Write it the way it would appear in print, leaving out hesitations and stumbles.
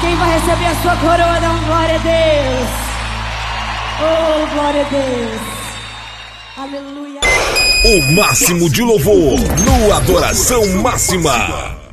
Quem vai receber a sua coroa, dá um glória a Deus. Oh, glória a Deus. Aleluia. O máximo de louvor no Adoração Máxima.